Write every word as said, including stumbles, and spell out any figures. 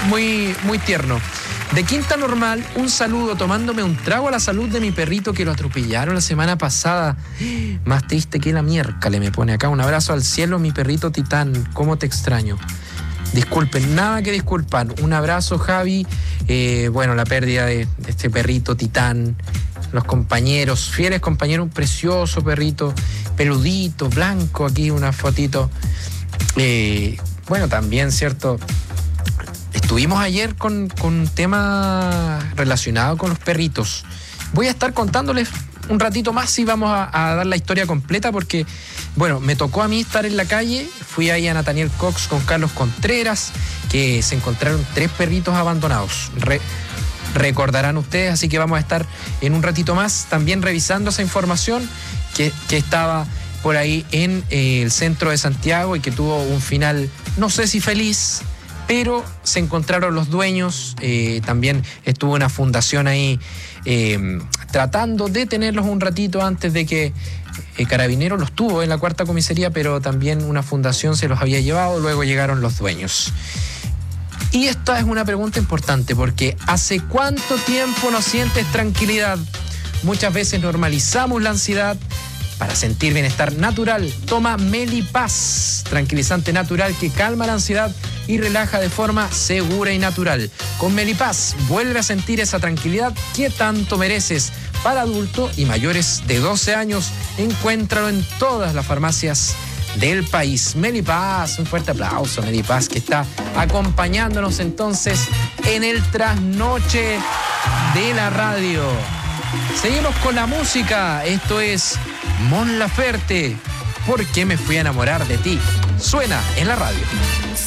muy, muy tierno. De Quinta Normal, un saludo tomándome un trago a la salud de mi perrito que lo atropellaron la semana pasada. Más triste que la miércoles, me pone acá. Un abrazo al cielo, mi perrito Titán. ¿Cómo te extraño? Disculpen, nada que disculpar. Un abrazo, Javi. Eh, bueno, la pérdida de, de este perrito Titán. Los compañeros, fieles compañeros, un precioso perrito, peludito, blanco. Aquí una fotito. Eh, bueno, también, ¿cierto? Estuvimos ayer con, con un tema relacionado con los perritos. Voy a estar contándoles un ratito más y vamos a, a dar la historia completa porque, bueno, me tocó a mí estar en la calle. Fui ahí a Nathaniel Cox con Carlos Contreras, que se encontraron tres perritos abandonados. Re, recordarán ustedes, así que vamos a estar en un ratito más también revisando esa información que, que estaba por ahí en eh, el centro de Santiago y que tuvo un final, no sé si feliz, pero se encontraron los dueños. Eh, también estuvo una fundación ahí eh, tratando de tenerlos un ratito antes de que eh, Carabineros los tuvo en la cuarta comisaría, pero también una fundación se los había llevado, luego llegaron los dueños. Y esta es una pregunta importante porque ¿hace cuánto tiempo no sientes tranquilidad? Muchas veces normalizamos la ansiedad. Para sentir bienestar natural, toma Melipaz, tranquilizante natural que calma la ansiedad y relaja de forma segura y natural. Con Melipaz, vuelve a sentir esa tranquilidad que tanto mereces. Para adultos y mayores de doce años, encuéntralo en todas las farmacias del país. Melipaz, un fuerte aplauso, Melipaz, que está acompañándonos entonces en el trasnoche de la radio. Seguimos con la música. Esto es Mon Laferte, ¿por qué me fui a enamorar de ti? Suena en la radio.